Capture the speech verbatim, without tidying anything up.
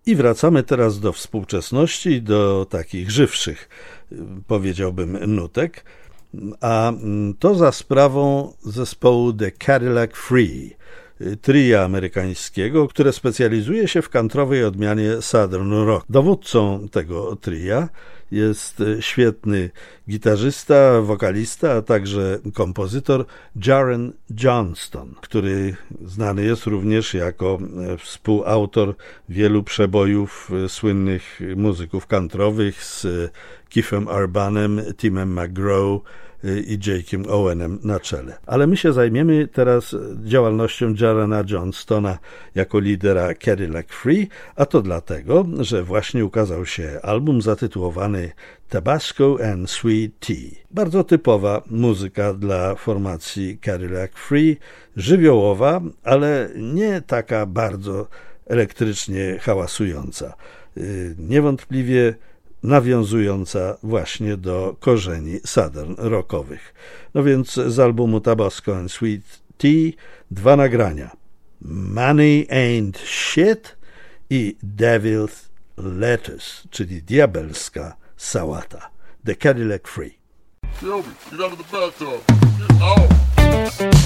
I wracamy teraz do współczesności, do takich żywszych, powiedziałbym, nutek, a to za sprawą zespołu The Cadillac Free, tria amerykańskiego, które specjalizuje się w countrywej odmianie Southern Rock. Dowódcą tego tria jest świetny gitarzysta, wokalista, a także kompozytor Jaren Johnston, który znany jest również jako współautor wielu przebojów słynnych muzyków countrywych z Keithem Urbanem, Timem McGraw i Jake'em Owenem na czele. Ale my się zajmiemy teraz działalnością Jarena Johnstona jako lidera Cadillac Free, a to dlatego, że właśnie ukazał się album zatytułowany Tabasco and Sweet Tea. Bardzo typowa muzyka dla formacji Cadillac Free, żywiołowa, ale nie taka bardzo elektrycznie hałasująca. Niewątpliwie nawiązująca właśnie do korzeni southern rockowych. No więc z albumu Tabasco and Sweet Tea dwa nagrania. Money Ain't Shit i Devil's Lettuce, czyli diabelska sałata. The Cadillac Free. Shelby, you got to the bathtub. Get out.